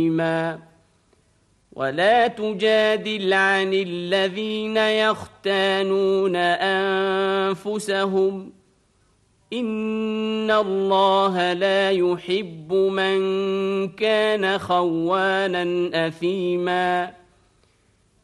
ولا تجادل عن الذين يختانون أنفسهم إن الله لا يحب من كان خوانا أثيما